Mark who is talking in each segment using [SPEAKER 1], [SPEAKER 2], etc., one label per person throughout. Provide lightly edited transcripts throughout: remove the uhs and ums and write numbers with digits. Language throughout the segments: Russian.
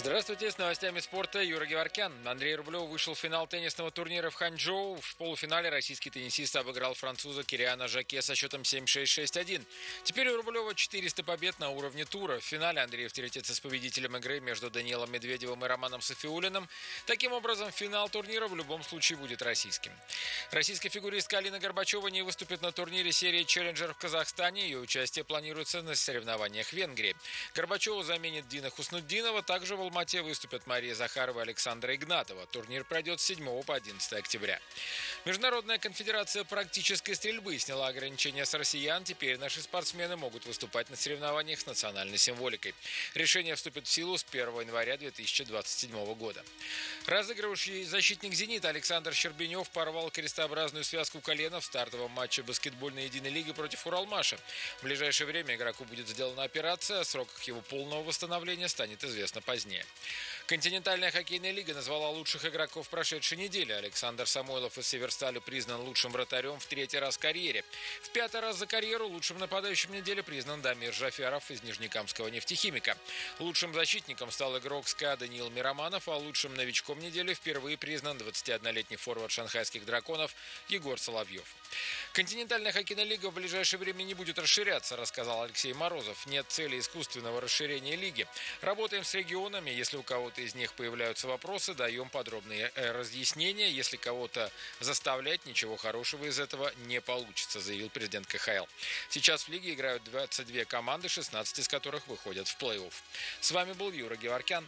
[SPEAKER 1] Здравствуйте, с новостями спорта Юра Геворкян. Андрей Рублев вышел в финал теннисного турнира в Ханчжоу. В полуфинале российский теннисист обыграл француза Кириана Жаке со счетом 7-6-6-1. Теперь у Рублева 400 побед на уровне тура. В финале Андрей встретится с победителем игры между Даниилом Медведевым и Романом Софиуллиным. Таким образом, финал турнира в любом случае будет российским. Российская фигуристка Алина Горбачева не выступит на турнире серии «Челленджер» в Казахстане. Ее участие планируется на соревнованиях в Венгрии. Горбачева заменит Дина Хуснутдинова. Также в Алмате выступят Мария Захарова и Александра Игнатова. Турнир пройдет с 7 по 11 октября. Международная конфедерация практической стрельбы сняла ограничения с россиян. Теперь наши спортсмены могут выступать на соревнованиях с национальной символикой. Решение вступит в силу с 1 января 2027 года. Разыгрывающий защитник «Зенита» Александр Щербинев порвал крестообразную связку колена в стартовом матче баскетбольной единой лиги против Уралмаша. В ближайшее время игроку будет сделана операция. О сроках его полного восстановления станет известно позднее. Континентальная хоккейная лига назвала лучших игроков прошедшей недели. Александр Самойлов из Северстали признан лучшим вратарем в 3-й раз в карьере. В 5-й раз за карьеру лучшим нападающим недели признан Дамир Жафяров из Нижнекамского нефтехимика. Лучшим защитником стал игрок СКА Даниил Мироманов, а лучшим новичком недели впервые признан 21-летний форвард шанхайских драконов Егор Соловьев. Континентальная хоккейная лига в ближайшее время не будет расширяться, рассказал Алексей Морозов. Нет цели искусственного расширения лиги. Работаем с регионами. Если у кого-то из них появляются вопросы, даем подробные разъяснения. Если кого-то заставлять, ничего хорошего из этого не получится, заявил президент КХЛ. Сейчас в лиге играют 22 команды, 16 из которых выходят в плей-офф. С вами был Юра Геворкян.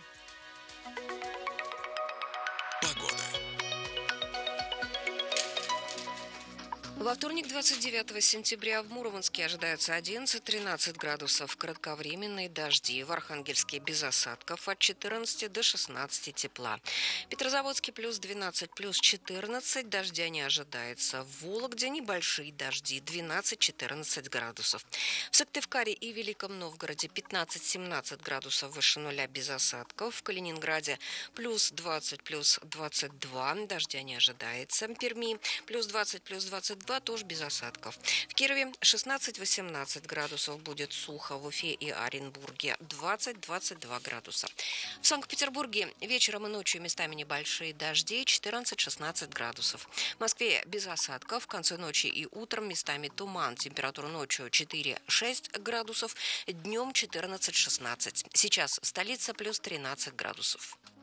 [SPEAKER 2] Во вторник, 29 сентября, в Мурманске ожидается 11-13 градусов. Кратковременные дожди. В Архангельске без осадков от 14 до 16 тепла. В Петрозаводске плюс 12, плюс 14. Дождя не ожидается. В Вологде небольшие дожди. 12-14 градусов. В Сыктывкаре и Великом Новгороде 15-17 градусов выше нуля без осадков. В Калининграде плюс 20, плюс 22. Дождя не ожидается. В Перми плюс 20, плюс 22. Тоже без осадков. В Кирове 16-18 градусов будет сухо. В Уфе и Оренбурге 20-22 градуса. В Санкт-Петербурге вечером и ночью местами небольшие дожди 14-16 градусов. В Москве без осадков. В конце ночи и утром местами туман. Температура ночью 4-6 градусов. Днем 14-16. Сейчас столица плюс 13 градусов.